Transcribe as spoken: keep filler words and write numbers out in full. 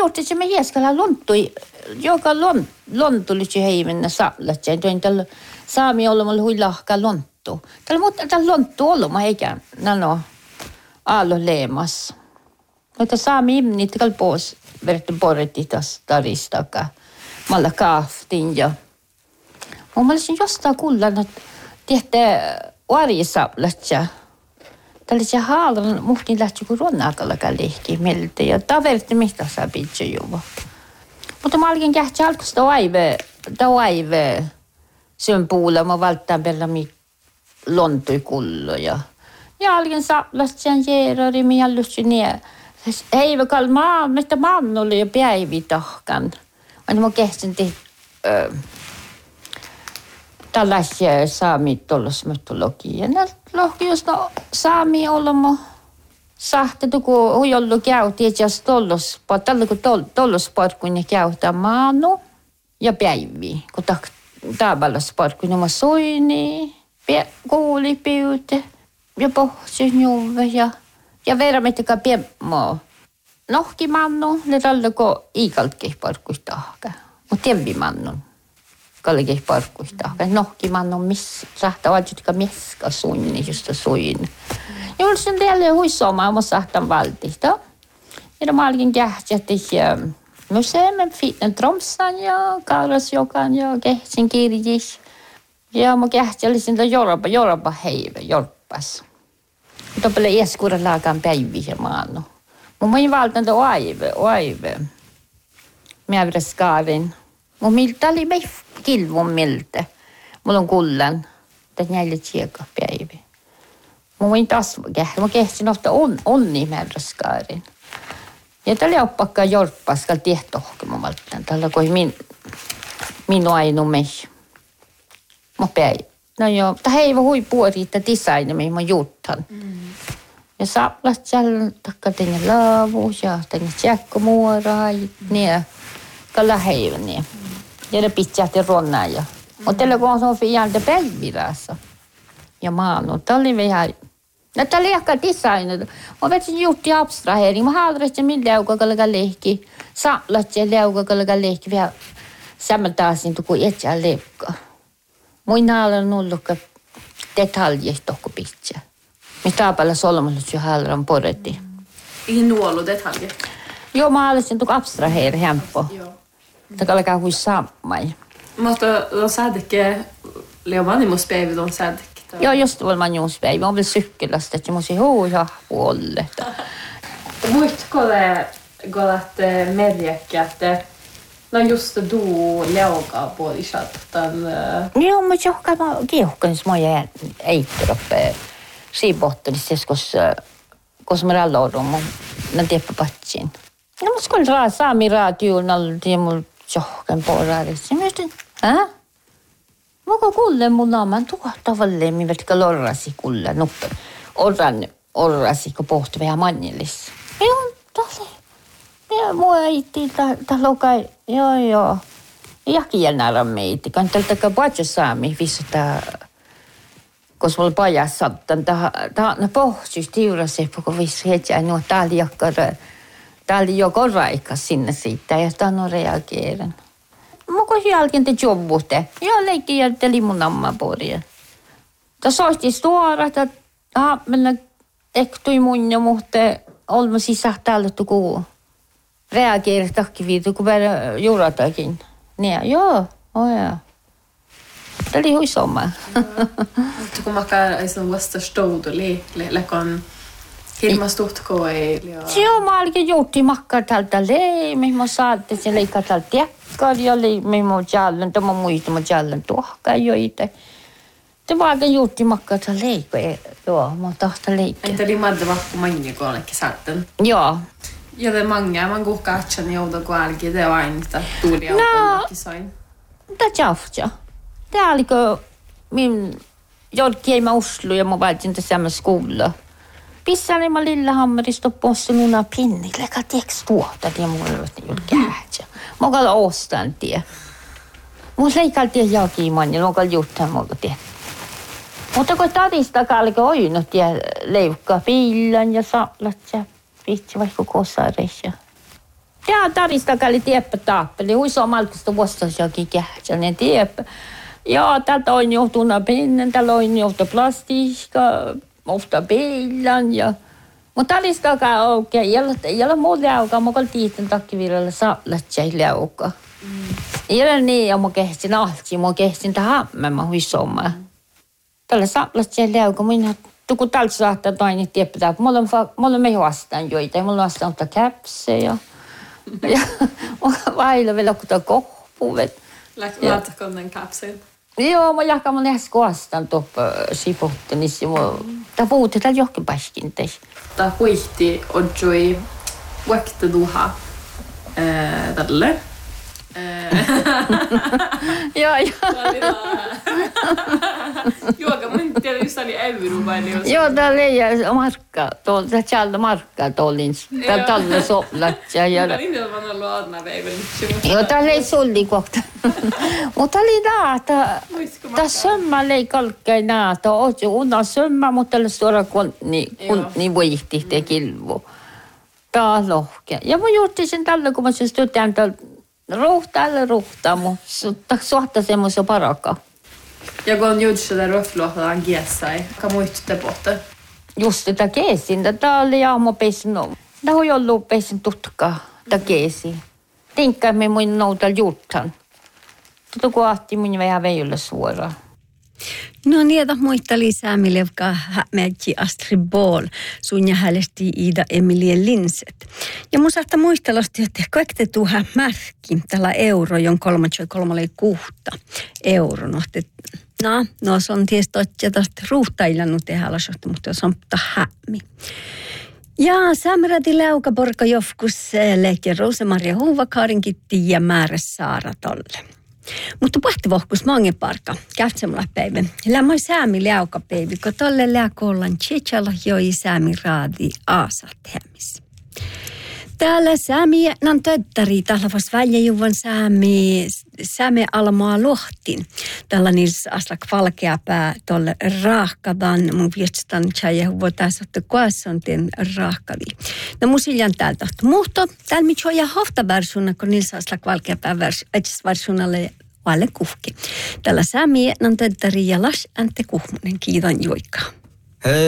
juurti se me hieskalla lontui, joka lont, lontulisi heivinnä sallat. Ja toin tällä saami ollemalla hui lahka lonttu. Tällä mutta tällä lonttu olluma eikä nano aallo leemas. Mutta saami imni tällä pois verta porretti tässä taristaka. Malla kaaftin ja mun olisin jostain kuullaan, että tehtä varjisallat ja tällaisia haalan muhtiin lähti kun ronnakallakaan lehki meiltä ja taverti mistä saa pitää juva. Mutta mä alkin kähti alkusta aive, tämä aive sen puolella mä valtaan perä mi lontui kullo ja ja alkin sallat sen jäärari mi allusti nie. Heivä kall maa, mistä maan oli jo päivi tahkan. Mutta mä kähtin tehty tällaisia saami tollos mytologia. Nä lohki just no saami olmo sahte kun hui ollut käytti et jos tollos pa tällä kun tollos parkun ja käyttää maanu ja päivi kun ta taaballas parkun no soini pie kuuli piute ja pohsi juve ja ja vermettäkään piemmo nohki mannu ne tällä kun iikaltki parkustahka mut tiemvi mannun kallikeh parkkuista. Nohki mannon missä sahtaa vajutka meska sunni just suin. Ja oli sen teille huissoma oma sahtan valtista. Ja mä alkin kähtsätti museemen fitnen Tromsan ja Karasjokan ja kehtsin kirjis. Ja mä kähtsällisin tämän Jorpa, Jorpa heive, Jorpas. Mutta paljon eskuuden laakaan päiviä maannu. Mun mä valtan tämän aive, aive. Mä vedän skaarin. Mun miltä oli mei kilvun miltä. Mulla on kullan. Tätä näille tsieka päivä. Mun voin taas kähdä. Mä kehtsin ofta on, onni määrräskaarin. Ja tällä oppakkaan jorppaskal tiehtohkema valtaan. Tällä kui min, minu ainu mei. Mä päivä. No joo, tämä ei voi puolitta design, mihin mä juuttan. Mm. Ja saaplat siellä takka tänne laavuus ja tänne tjekkomuoraa. Niin, kalla heivä niin. Ja ne pitsähti ronnaa ja. Mutta tällä kun on se on fijalta päivirassa. Ja maannut. Tämä oli vähän. No tämä oli ehkä design. Mä vetsin juutti abstraheeri. Mä haadrestin min leukakallega lehki. Saaplat ja leukakallega lehki. Vähän sammaltaasin kuin etsää leukka. Muin haalan ollutkaan detaljeista tohko pitsää. Mistä taapalla solmalla jo haalan poretti. Ihan nuolu detalje? Joo, mä haalasin tuon abstraheeri hämppo. Joo. Tämä alkaa kuin sammai. Mutta on säädäkään, leomanimus päivät on säädäkään. Joo, just valmanimus päivä. On vielä sykkelästä, että mä olisin huu ja puolle. Muistko te, kun olette merjäkkä, että no just du leukaa puolisat tämän... Joo, mä johkan mä kiuhkan smoja eitteroppe siibottelissa, koska mä rallauduin mun teppapatsin. No mä skulle raa saami raatioon altiin mun johkan puolella. Mä justin, hä? Muka kuulen mun naaman tuohtavalleen, minä vetkä lorrasi kuulen nuppe. Orran orrasi, kun pohti vähän mannilissa. Joo, tosi. Ja mua äiti talokai, joo joo. Jakielnäärän meiti, kan tältäkään paitsi saami vissata, koska mulla pajas sattan, tämä pohtis tiurasi, kun vissi heti nuo täällä jakkara. Tää oli jo koraikas sinne siitä ja sitä on reageeran. Mä kun jälkeen te jobbutte. Ja leikki jätteli mun ammaporia. Tää soisti suora, että haapmella ektui mun ja mutta olma sisään täällä tuku reageeras takkiviitu, kun vähän juratakin. Niin, joo, oja. Tää oli huisoma. Mutta kun mä käyn sen vasta stouduli, lekon Hirmas tuhtko ei? Joo, mä olin juutti makkar tältä leimi. Mä saatte sen leikkaa tältä tekkar ja leimi mä jälleen. Tämä muista mä jälleen tuohkaa jo itse. Te vaan juutti makkar tältä leikkaa. Joo, mä tahta leikkaa. Entä oli madde vakku mange kollekin saatten? Joo. Ja det mange, man går katsen jouda kun alki, det var aina sitä tuulia kollekin soin. Tämä tjafja. Tämä oliko min jolki ei mä uslu ja mä valitsin tässä skola. Pissani mä Lillehammerista posse nuna pinnille, ka tieks tuota, ja mulla ei ole kähtsä. Mä oon ostan tie. Mulla ei kalti jauki manni, mä oon juttaa mulla tie. Mutta kun tarista kalki oinut ja leukkaa pillan ja sallat ja vitsi vaikka kosareissa. Tää tarista kalli tieppä taappeli. Huiso malkasta vuostas jokin kähtsälinen tieppä. Ja täältä on johtuna pinnen, täällä on johtu plastiikka, ofta peilän ja... Mutta talistakaan oikein. Ei ole muu läukaa, mä olen tiitten takkivirralla saatlatsai läukaa. Ei ole niin, ja mä kehtin alti, mä kehtin tähän hammema huisomaan. Tällä saatlatsai läukaa, minä... Kun täältä saattaa toinen tiedä, mulla on, mulla on me vastaan joita, mulla on vastaan ottaa käpsejä ja, ja vailla vielä ottaa kohpuvet. Laitatko den käpsen? Joo, mä jahkan mun lähes vastaan tuoppa sipuhti, niin se tämä puhutti täällä johonkin paskin teistä. Tämä huihti ojoi vaikka tuha tälle. Joo, joo. Juoka, mun tiedä, jos tämä oli euro vai niin. Joo, tää leijä markka, tuolta täällä markkaa tuolin, täällä tällä soplatsia. Tämä oli niitä vaan ollut aadna päivän. Joo, tää lei sulli kohta. Mutta oli naata, tää sömmä lei kalkkei naata, ootsi unna sömmä, mutta tällä suora kunni, kunni voihti te kilvu. Tää on lohke. Ja mä juurtin sen tällä, kun mä siis tytään tällä ruhtaalle ruhtaa, mutta suhta semmoisen paraka. Ja kun on juurtsi tätä ruhluohtaa kiessai, ka muistutte pohta? Just tätä keesin, tätä oli jaamo peisin, tämä on ollut peisin tutkaa, tätä keesi. Tinkkaa me mun noudalla juurtan. Tuota kun ahti mun vähän veijulle suoraan. No niitä muisteli Säämi Levka hämätji Astrid Ball, sun ja häälesti Ida Emilie Linset. Ja mun saattaa muistelosti, että kaikki tuohon märki tällä euro, jon kolmatsoi kolmalle kuhta euro. No, no, no se on tietysti että tästä ruuhtailannut tehdä, mutta se on hämmi. Ja Säämirati Leuka Porka Jofkus lehti Rosa-Maria Huuvakaarin kitti ja määrä Saara tolle. Mutta pohti vohkus mange parka, kähtsämällä päivä. Lämmöi Säämi Leuka-päivä, kun tolle lääkollan tjetsalla joi Säämi raadi aasat hämis. Täällä Säämi nan töttäri, täällä vas väljäjuvan Säämi, Säämi almaa lohtin. Täällä niissä aslak valkeapää tolle raahkavan, mun viestan tjäjä huvo tässä ottaa kuassontien raahkavi. No musiljan täältä. Mutta täällä mit joja hoftaversiona, kun niissä aslak valkeapää versionalle vaille kuhki. Täällä Säämi nan töttäri ja las ante kuhmunen, kiitos joikaa.